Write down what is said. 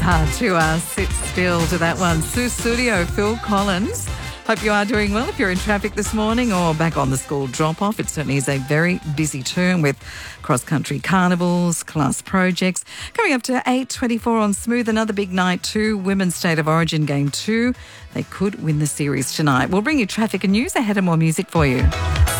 hard to sit still to that one. Sussudio, Phil Collins. Hope you are doing well if you're in traffic this morning or back on the school drop-off. It certainly is a very busy term with cross-country carnivals, class projects. Coming up to 8:24 on Smooth, another big night too. Women's State of Origin Game 2. They could win the series tonight. We'll bring you traffic and news ahead of more music for you.